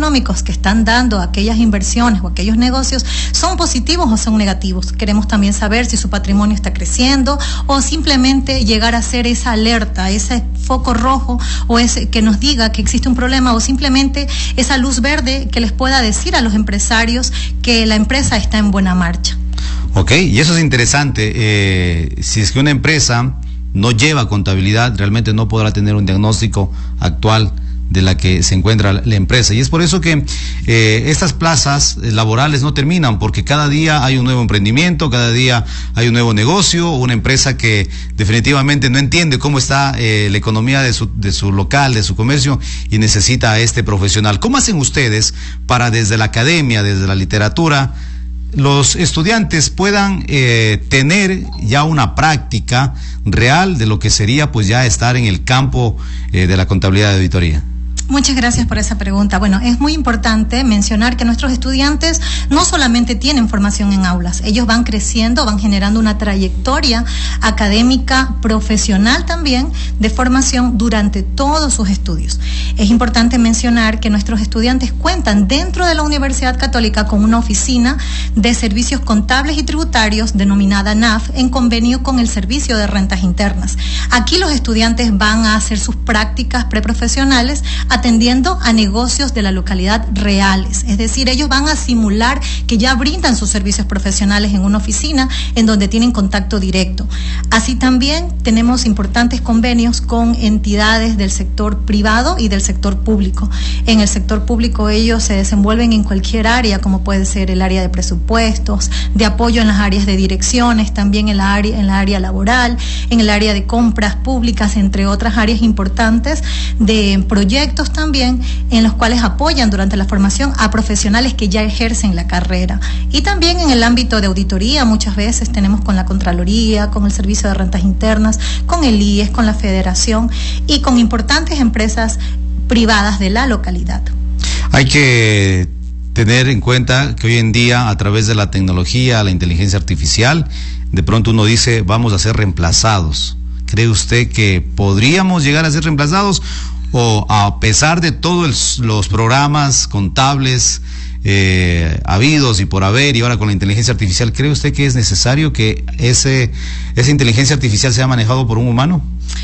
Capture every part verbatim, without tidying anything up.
económicos que están dando aquellas inversiones o aquellos negocios son positivos o son negativos. Queremos también saber si su patrimonio está creciendo o simplemente llegar a ser esa alerta, ese foco rojo o ese que nos diga que existe un problema o simplemente esa luz verde que les pueda decir a los empresarios que la empresa está en buena marcha. Ok, y eso es interesante. Eh, si es que una empresa no lleva contabilidad, realmente no podrá tener un diagnóstico actual de la que se encuentra la empresa. Y es por eso que eh, estas plazas laborales no terminan, porque cada día hay un nuevo emprendimiento, cada día hay un nuevo negocio, una empresa que definitivamente no entiende cómo está eh, la economía de su, de su local, de su comercio, y necesita a este profesional. ¿Cómo hacen ustedes para, desde la academia, desde la literatura, los estudiantes puedan eh, tener ya una práctica real de lo que sería pues ya estar en el campo eh, de la contabilidad de auditoría? Muchas gracias por esa pregunta. Bueno, es muy importante mencionar que nuestros estudiantes no solamente tienen formación en aulas, ellos van creciendo, van generando una trayectoria académica, profesional también, de formación durante todos sus estudios. Es importante mencionar que nuestros estudiantes cuentan dentro de la Universidad Católica con una oficina de servicios contables y tributarios denominada N A F en convenio con el Servicio de Rentas Internas. Aquí los estudiantes van a hacer sus prácticas preprofesionales atendiendo a negocios de la localidad reales, es decir, ellos van a simular que ya brindan sus servicios profesionales en una oficina en donde tienen contacto directo. Así también tenemos importantes convenios con entidades del sector privado y del sector público. En el sector público ellos se desenvuelven en cualquier área, como puede ser el área de presupuestos, de apoyo en las áreas de direcciones, también en la área, en la área laboral, en el área de compras públicas, entre otras áreas importantes de proyectos también, en los cuales apoyan durante la formación a profesionales que ya ejercen la carrera. Y también en el ámbito de auditoría, muchas veces tenemos con la Contraloría, con el Servicio de Rentas Internas, con el I E S, con la Federación y con importantes empresas privadas de la localidad. Hay que tener en cuenta que hoy en día, a través de la tecnología, la inteligencia artificial, de pronto uno dice, vamos a ser reemplazados. ¿Cree usted que podríamos llegar a ser reemplazados? O a pesar de todos los programas contables eh, habidos y por haber, y ahora con la inteligencia artificial, ¿cree usted que es necesario que ese esa inteligencia artificial sea manejado por un humano?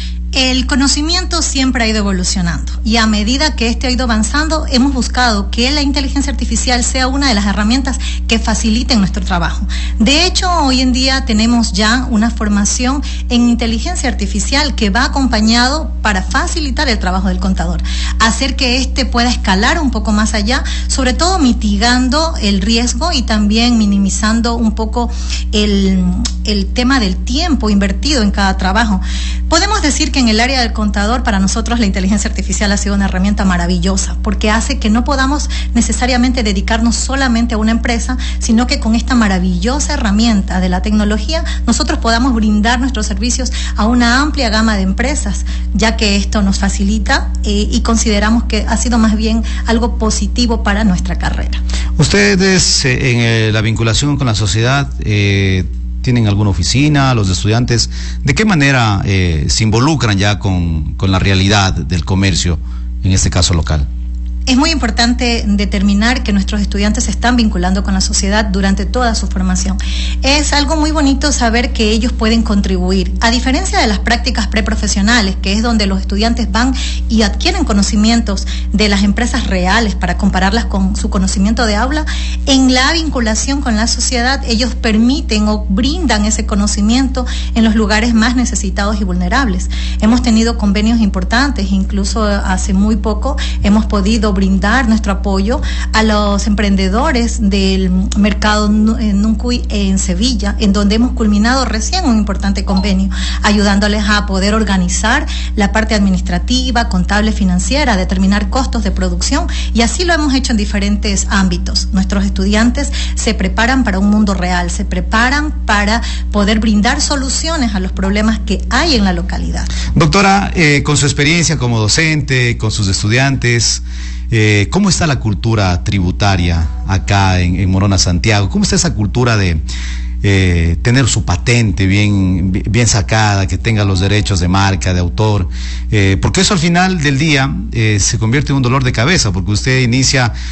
El conocimiento siempre ha ido evolucionando y a medida que este ha ido avanzando, hemos buscado que la inteligencia artificial sea una de las herramientas que faciliten nuestro trabajo. De hecho, hoy en día tenemos ya una formación en inteligencia artificial que va acompañado para facilitar el trabajo del contador, hacer que éste pueda escalar un poco más allá, sobre todo mitigando el riesgo y también minimizando un poco el, el tema del tiempo invertido en cada trabajo. Podemos decir que en el área del contador, para nosotros la inteligencia artificial ha sido una herramienta maravillosa, porque hace que no podamos necesariamente dedicarnos solamente a una empresa, sino que con esta maravillosa herramienta de la tecnología, nosotros podamos brindar nuestros servicios a una amplia gama de empresas, ya que esto nos facilita eh, y consideramos que ha sido más bien algo positivo para nuestra carrera. Ustedes eh, en eh, la vinculación con la sociedad, eh, ¿tienen alguna oficina, los estudiantes? ¿De qué manera eh, se involucran ya con, con la realidad del comercio, en este caso local? Es muy importante determinar que nuestros estudiantes se están vinculando con la sociedad durante toda su formación. Es algo muy bonito saber que ellos pueden contribuir. A diferencia de las prácticas preprofesionales, que es donde los estudiantes van y adquieren conocimientos de las empresas reales para compararlas con su conocimiento de aula, en la vinculación con la sociedad ellos permiten o brindan ese conocimiento en los lugares más necesitados y vulnerables. Hemos tenido convenios importantes, incluso hace muy poco hemos podido brindar nuestro apoyo a los emprendedores del mercado Nuncuy en Sevilla, en donde hemos culminado recién un importante convenio, ayudándoles a poder organizar la parte administrativa, contable, financiera, determinar costos de producción, y así lo hemos hecho en diferentes ámbitos. Nuestros estudiantes se preparan para un mundo real, se preparan para poder brindar soluciones a los problemas que hay en la localidad. Doctora, eh, con su experiencia como docente, con sus estudiantes, Eh, ¿cómo está la cultura tributaria acá en, en Morona, Santiago? ¿Cómo está esa cultura de eh, tener su patente bien, bien sacada, que tenga los derechos de marca, de autor? Eh, porque eso al final del día eh, se convierte en un dolor de cabeza, porque usted inicia